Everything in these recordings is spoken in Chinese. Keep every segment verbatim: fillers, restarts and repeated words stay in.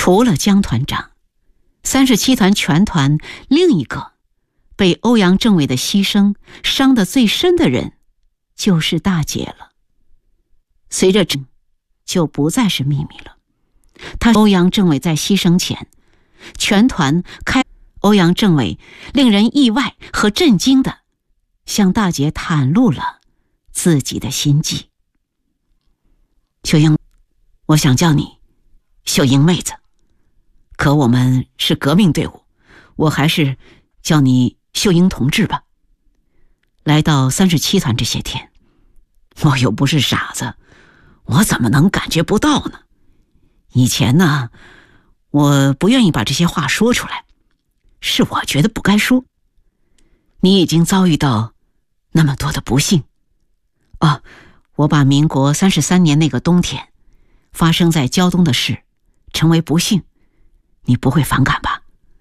除了江团长，三十七团全团另一个被欧阳政委的牺牲伤得最深的人就是大姐了。随着这就不再是秘密了。他欧阳政委在牺牲前，全团开欧阳政委令人意外和震惊的向大姐袒露了自己的心迹。秀英，我想叫你秀英妹子，可我们是革命队伍，我还是叫你秀英同志吧。来到三十七团这些天，我又不是傻子，我怎么能感觉不到呢？以前呢，我不愿意把这些话说出来，是我觉得不该说。你已经遭遇到那么多的不幸啊！我把民国三十三年那个冬天发生在胶东的事成为不幸，你不会反感吧？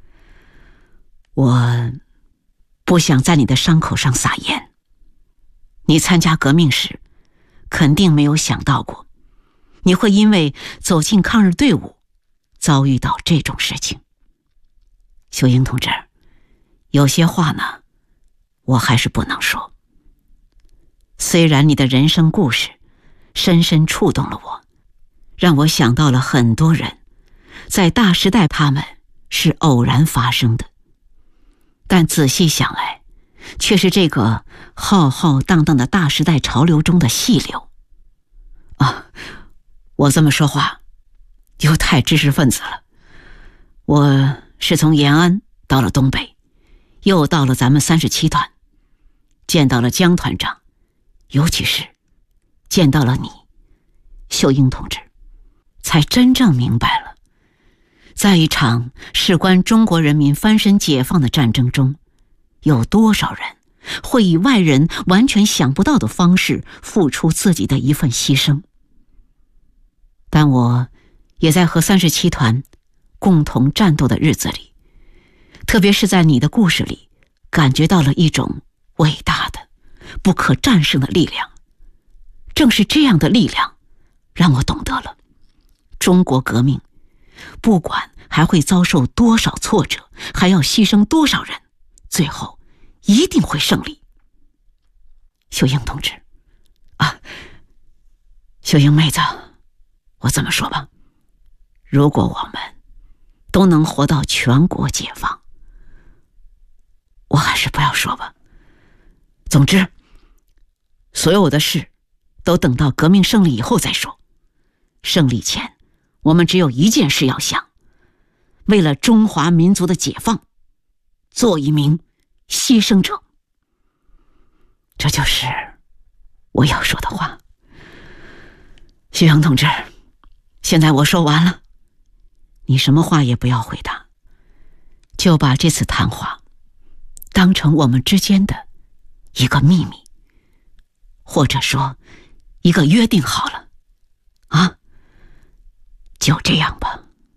我不想在你的伤口上撒盐。你参加革命时肯定没有想到过你会因为走进抗日队伍遭遇到这种事情。秀英同志，有些话呢我还是不能说。虽然你的人生故事深深触动了我，让我想到了很多人在大时代他们是偶然发生的，但仔细想来却是这个浩浩荡荡的大时代潮流中的细流啊！我这么说话又太知识分子了。我是从延安到了东北，又到了咱们三十七团，见到了江团长，尤其是见到了你，秀英同志，才真正明白了，在一场事关中国人民翻身解放的战争中，有多少人会以外人完全想不到的方式付出自己的一份牺牲。但我也在和三十七团共同战斗的日子里，特别是在你的故事里，感觉到了一种伟大的不可战胜的力量。正是这样的力量让我懂得了中国革命不管还会遭受多少挫折，还要牺牲多少人，最后一定会胜利。秀英同志啊，秀英妹子，我这么说吧，如果我们都能活到全国解放，我还是不要说吧。总之，所有的事都等到革命胜利以后再说。胜利前，我们只有一件事要想，为了中华民族的解放，做一名牺牲者。这就是我要说的话。徐阳同志，现在我说完了，你什么话也不要回答，就把这次谈话当成我们之间的一个秘密，或者说一个约定好了啊，就这样吧。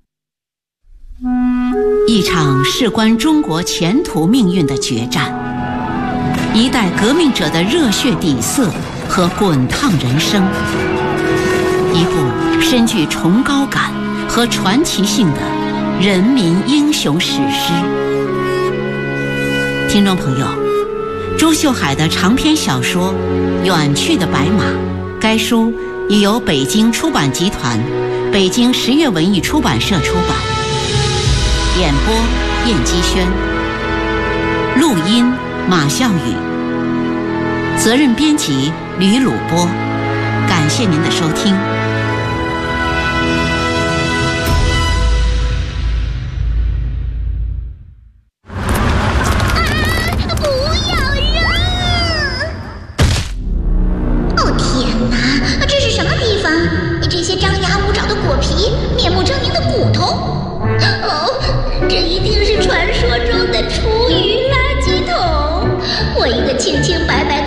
一场事关中国前途命运的决战，一代革命者的热血底色和滚烫人生，一部深具崇高感和传奇性的人民英雄史诗。听众朋友，朱秀海的长篇小说《远去的白马》，该书已由北京出版集团、北京十月文艺出版社出版。演播燕姬轩，录音马笑宇，责任编辑吕鲁波。感谢您的收听。 清清白白